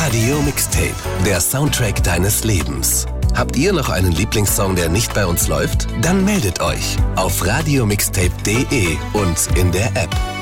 Radio Mixtape, der Soundtrack deines Lebens. Habt ihr noch einen Lieblingssong, der nicht bei uns läuft? Dann meldet euch auf radiomixtape.de und in der App.